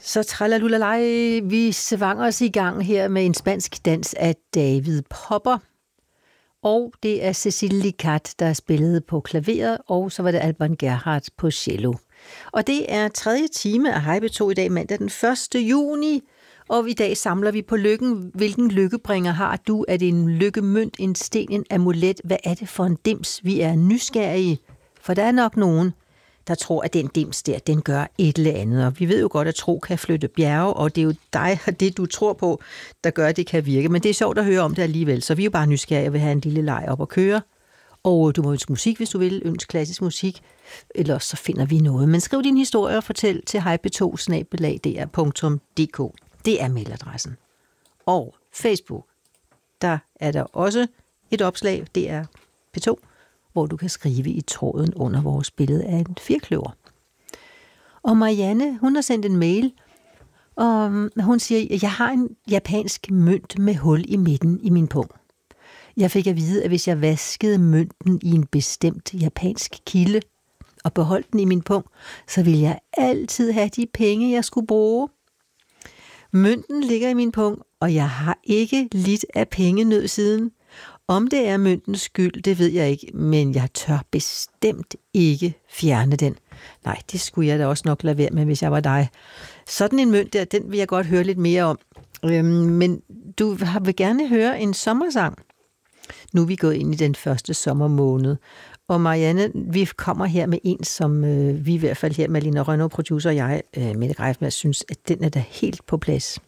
Så tralalulaj, vi svanger os i gang her med en spansk dans af David Popper. Og det er Cécile Licard, der spillede på klaveret, og så var det Alban Gerhardt på cello. Og det er 3. time af Hej P2 i dag, mandag den 1. juni. Og i dag samler vi på lykken. Hvilken lykkebringer har du? Er det en lykkemønt, en sten, en amulet? Hvad er det for en dims? Vi er nysgerrige, for der er nok nogen, der tror, at den dims der, den gør et eller andet. Og vi ved jo godt, at tro kan flytte bjerge, og det er jo dig og det, du tror på, der gør, at det kan virke. Men det er sjovt at høre om det alligevel, så vi er jo bare nysgerrige og vil have en lille leg op at køre. Og du må ønske musik, hvis du vil. Ønske klassisk musik. Ellers så finder vi noget. Men skriv din historie og fortæl til hejp2@dr.dk. Det er mailadressen. Og Facebook, der er der også et opslag. Det er P2, hvor du kan skrive i tråden under vores billede af en firkløver. Og Marianne, hun har sendt en mail, og hun siger, jeg har en japansk mønt med hul i midten i min pung. Jeg fik at vide, at hvis jeg vaskede mønten i en bestemt japansk kilde og beholdt den i min pung, så ville jeg altid have de penge, jeg skulle bruge. Mønten ligger i min pung, og jeg har ikke lidt af pengenød siden. Om det er møntens skyld, det ved jeg ikke, men jeg tør bestemt ikke fjerne den. Nej, det skulle jeg da også nok lade være med, hvis jeg var dig. Sådan en mønt der, den vil jeg godt høre lidt mere om. Men du vil gerne høre en sommersang. Nu er vi gået ind i den første sommermåned. Og Marianne, vi kommer her med en, som vi i hvert fald her, Malina Rønnow, producer og jeg, Mette Greifmann, synes, at den er da helt på plads.